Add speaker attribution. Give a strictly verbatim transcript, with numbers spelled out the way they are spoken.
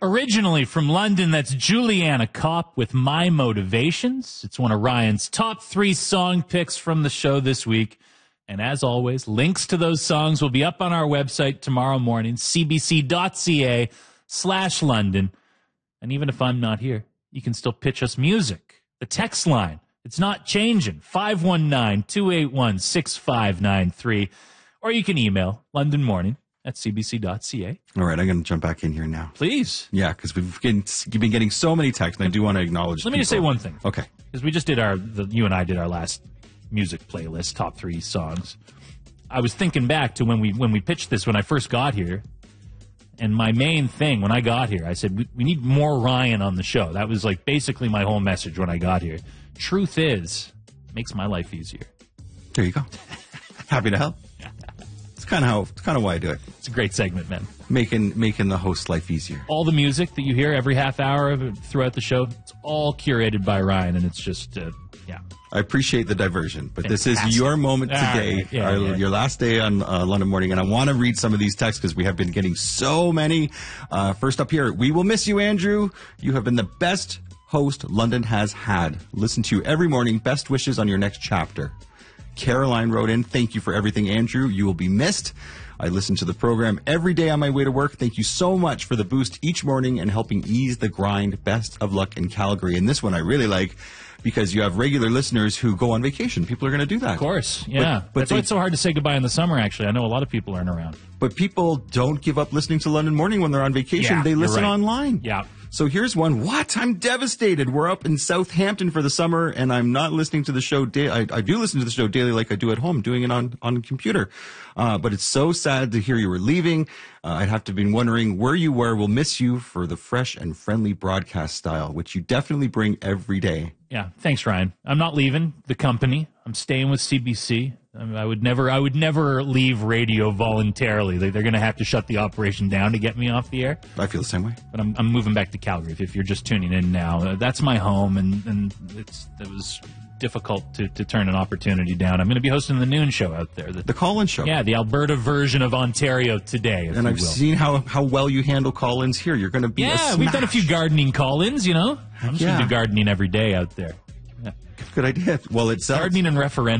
Speaker 1: Originally from London, that's Juliana Kopp with My Motivations. It's one of Ryan's top three song picks from the show this week. And as always, links to those songs will be up on our website tomorrow morning, cbc.ca slash London. And even if I'm not here, you can still pitch us music. The text line, it's not changing, five one nine, two eight one, six five nine three. Or you can email London Morning at cbc.ca.
Speaker 2: All right, I'm going to jump back in here now.
Speaker 1: Please.
Speaker 2: Yeah, because we've been, you've been getting so many texts, and I do want to acknowledge
Speaker 1: Let me
Speaker 2: people.
Speaker 1: just say one thing.
Speaker 2: Okay.
Speaker 1: Because we just did our, the, you and I did our last music playlist, top three songs. I was thinking back to when we when we pitched this when I first got here, and my main thing when I got here, I said, we, we need more Ryan on the show. That was like basically my whole message when I got here. Truth is, it makes my life easier.
Speaker 2: There you go. Happy to help. It's kind of how it's kind of why I do it.
Speaker 1: It's a great segment, man.
Speaker 2: Making making the host life easier.
Speaker 1: All the music that you hear every half hour of it throughout the show, it's all curated by Ryan, and it's just, uh, yeah.
Speaker 2: I appreciate the diversion, but
Speaker 1: Fantastic.
Speaker 2: This is your moment
Speaker 1: All
Speaker 2: today,
Speaker 1: right. yeah,
Speaker 2: our,
Speaker 1: yeah.
Speaker 2: your last day on uh, London Morning, and I want to read some of these texts because we have been getting so many. Uh, first up here, we will miss you, Andrew. You have been the best host London has had. Listen to you every morning. Best wishes on your next chapter. Caroline wrote in, thank you for everything, Andrew. You will be missed. I listen to the program every day on my way to work. Thank you so much for the boost each morning and helping ease the grind. Best of luck in Calgary. And this one I really like because you have regular listeners who go on vacation. People are going to do that.
Speaker 1: Of course, yeah.
Speaker 2: But, but
Speaker 1: That's
Speaker 2: they,
Speaker 1: why it's so hard to say goodbye in the summer, actually. I know a lot of people aren't around.
Speaker 2: But people don't give up listening to London Morning when they're on vacation.
Speaker 1: Yeah,
Speaker 2: they
Speaker 1: you're
Speaker 2: listen
Speaker 1: right.
Speaker 2: online.
Speaker 1: Yeah.
Speaker 2: So here's one. What? I'm devastated. We're up in Southampton for the summer, and I'm not listening to the show. Da- I, I do listen to the show daily like I do at home, doing it on, on the computer. Uh, but it's so sad to hear you were leaving. Uh, I'd have to be wondering where you were. We'll miss you for the fresh and friendly broadcast style, which you definitely bring every day.
Speaker 1: Yeah, thanks, Ryan. I'm not leaving the company. I'm staying with C B C. I, mean, I would never, I would never leave radio voluntarily. They, they're going to have to shut the operation down to get me off the air.
Speaker 2: I feel the same way.
Speaker 1: But I'm, I'm moving back to Calgary. If, if you're just tuning in now, uh, that's my home, and, and it's it was difficult to, to turn an opportunity down. I'm going to be hosting the noon show out there. The,
Speaker 2: The call-in show.
Speaker 1: yeah, the Alberta version of Ontario Today. If
Speaker 2: And
Speaker 1: you
Speaker 2: I've
Speaker 1: will.
Speaker 2: seen how, how well you handle call-ins here. You're going to be a
Speaker 1: Yeah, we've done a
Speaker 2: smash.
Speaker 1: few gardening call-ins. You know, I'm just
Speaker 2: yeah.
Speaker 1: going to do gardening every day out there.
Speaker 2: Good idea. Well, it's uh,
Speaker 1: Gardening and referendum.